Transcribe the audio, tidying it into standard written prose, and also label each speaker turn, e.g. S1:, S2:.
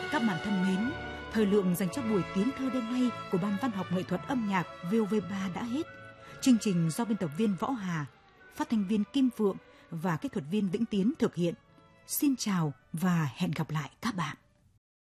S1: Các bạn thân mến, thời lượng dành cho buổi tiếng thơ đêm nay của Ban Văn học Nghệ thuật âm nhạc VOV3 đã hết. Chương trình do biên tập viên Võ Hà, phát thanh viên Kim Phượng và kỹ thuật viên Vĩnh Tiến thực hiện. Xin chào và hẹn gặp lại các bạn.